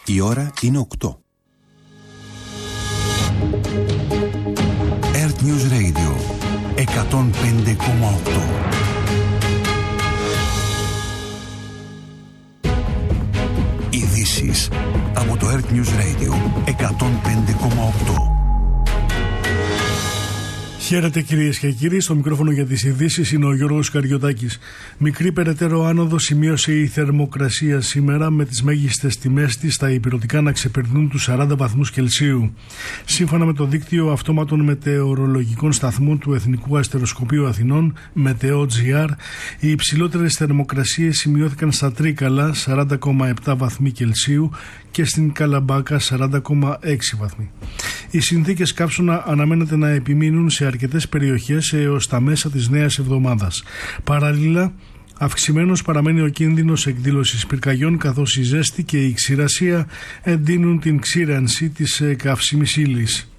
Η ώρα είναι 8. Earth News Radio 105,8. Ειδήσεις από το Earth News Radio 105,8. Χαίρετε κυρίες και κύριοι, στο μικρόφωνο για τις ειδήσεις είναι ο Γιώργος Καριωτάκης. Μικρή περαιτέρω άνοδο σημείωσε η θερμοκρασία σήμερα, με τις μέγιστες τιμές της στα ηπειρωτικά να ξεπερνούν τους 40 βαθμούς Κελσίου. Σύμφωνα με το δίκτυο αυτόματων μετεωρολογικών σταθμών του Εθνικού Αστεροσκοπείου Αθηνών, Μετεό.gr, οι υψηλότερες θερμοκρασίες σημειώθηκαν στα Τρίκαλα 40,7 βαθμοί Κελσίου και στην Καλαμπάκα 40,6 βαθμοί. Οι συνθήκες καύσωνα αναμένεται να επιμείνουν σε αρκετές περιοχές έως τα μέσα της νέας εβδομάδας. Παράλληλα, αυξημένος παραμένει ο κίνδυνος εκδήλωσης πυρκαγιών, καθώς η ζέστη και η ξηρασία εντείνουν την ξύρανση της καύσιμης ύλης.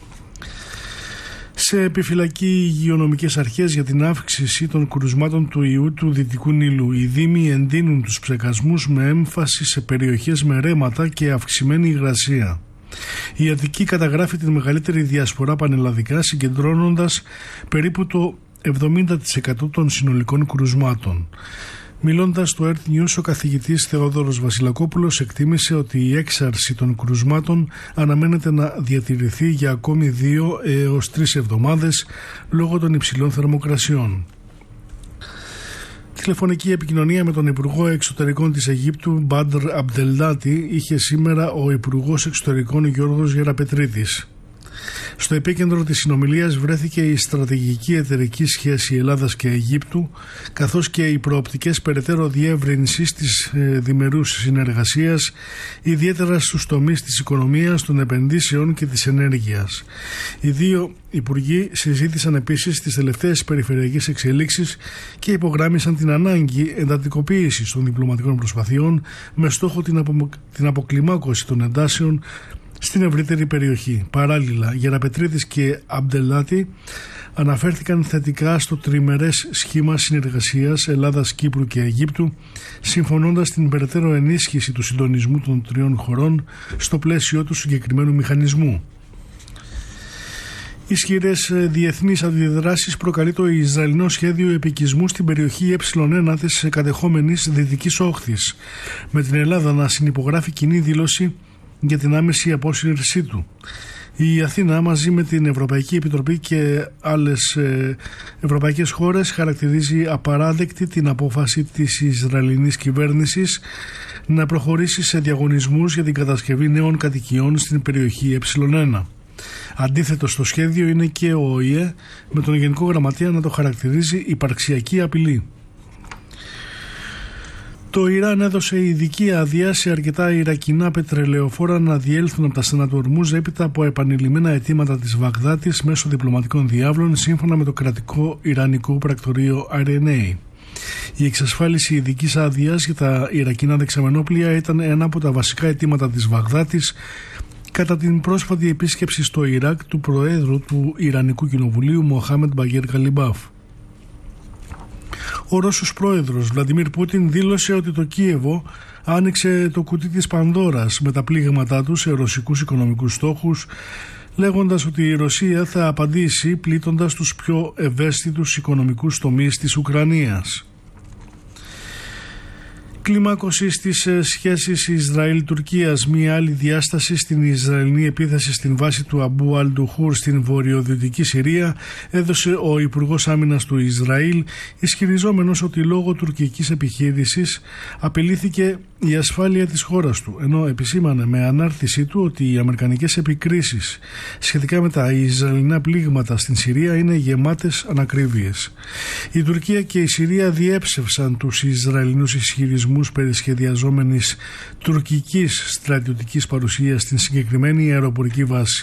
Σε επιφυλακή οι υγειονομικές αρχές για την αύξηση των κρουσμάτων του ιού του Δυτικού Νείλου. Οι δήμοι εντείνουν τους ψεκασμούς με έμφαση σε περιοχές με ρέματα και αυξημένη υγρασία. Η Αττική καταγράφει την μεγαλύτερη διασπορά πανελλαδικά, συγκεντρώνοντας περίπου το 70% των συνολικών κρουσμάτων. Μιλώντας στο Earth News, ο καθηγητής Θεόδωρος Βασιλακόπουλος εκτίμησε ότι η έξαρση των κρουσμάτων αναμένεται να διατηρηθεί για ακόμη 2 έως 3 εβδομάδες λόγω των υψηλών θερμοκρασιών. Τηλεφωνική επικοινωνία με τον Υπουργό Εξωτερικών της Αιγύπτου, Μπάντρ Αμπτελάτη, είχε σήμερα ο Υπουργός Εξωτερικών Γιώργος Γεραπετρίτης. Στο επίκεντρο της συνομιλίας βρέθηκε η στρατηγική εταιρική σχέση Ελλάδας και Αιγύπτου, καθώς και οι προοπτικές περαιτέρω διεύρυνσης της διμερούς συνεργασίας, ιδιαίτερα στους τομείς της οικονομίας, των επενδύσεων και της ενέργειας. Οι δύο υπουργοί συζήτησαν επίσης τις τελευταίες περιφερειακές εξελίξεις και υπογράμμισαν την ανάγκη εντατικοποίησης των διπλωματικών προσπαθειών με στόχο την αποκλιμάκωση των εντάσεων στην ευρύτερη περιοχή. Παράλληλα, Γεραπετρίτης και Αμπτελάτη αναφέρθηκαν θετικά στο τριμερές σχήμα συνεργασίας Ελλάδας, Κύπρου και Αιγύπτου, συμφωνώντας την περαιτέρω ενίσχυση του συντονισμού των τριών χωρών στο πλαίσιο του συγκεκριμένου μηχανισμού. Ισχυρές διεθνείς αντιδράσεις προκαλεί το Ισραηλινό σχέδιο επικισμού στην περιοχή Ε1 της κατεχόμενης Δυτικής Όχθης, με την Ελλάδα να συνυπογράφει κοινή δήλωση για την άμεση απόσυρσή του. Η Αθήνα, μαζί με την Ευρωπαϊκή Επιτροπή και άλλες ευρωπαϊκές χώρες, χαρακτηρίζει απαράδεκτη την απόφαση της Ισραηλινής κυβέρνησης να προχωρήσει σε διαγωνισμούς για την κατασκευή νέων κατοικιών στην περιοχή Ε1. Αντίθετο στο σχέδιο είναι και ο ΟΗΕ, με τον Γενικό Γραμματέα να το χαρακτηρίζει υπαρξιακή απειλή. Το Ιράν έδωσε ειδική άδεια σε αρκετά ιρακινά πετρελαιοφόρα να διέλθουν από τα στενά του Ορμούζ έπειτα από επανειλημμένα αιτήματα της Βαγδάτης μέσω διπλωματικών διάβλων, σύμφωνα με το κρατικό Ιρανικό πρακτορείο RNA. Η εξασφάλιση ειδικής άδειας για τα ιρακινά δεξαμενόπλια ήταν ένα από τα βασικά αιτήματα της Βαγδάτης κατά την πρόσφατη επίσκεψη στο Ιράκ του Προέδρου του Ιρανικού Κοινοβουλίου, Μοχάμεντ Μπαγκέρ Καλιμπάφ. Ο Ρώσος πρόεδρος Βλαντιμίρ Πούτιν δήλωσε ότι το Κίεβο άνοιξε το κουτί της Πανδώρας με τα πλήγματά του σε ρωσικούς οικονομικούς στόχους, λέγοντας ότι η Ρωσία θα απαντήσει πλήττοντας τους πιο ευαίσθητους οικονομικούς τομείς της Ουκρανίας. Κλιμάκωση στις σχέσεις Ισραήλ-Τουρκίας. Μία άλλη διάσταση στην Ισραηλινή επίθεση στην βάση του Αμπού Αλ-Ντουχούρ στην βορειοδυτική Συρία έδωσε ο Υπουργός Άμυνας του Ισραήλ, ισχυριζόμενος ότι λόγω τουρκικής επιχείρησης απειλήθηκε η ασφάλεια της χώρας του, ενώ επισήμανε με ανάρτησή του ότι οι αμερικανικές επικρίσεις σχετικά με τα Ισραηλινά πλήγματα στην Συρία είναι γεμάτες ανακρίβειες. Η Τουρκία και η Συρία διέψευσαν τους Ισραηλινούς ισχυρισμούς περί σχεδιαζόμενης τουρκικής στρατιωτικής παρουσίας στην συγκεκριμένη αεροπορική βάση.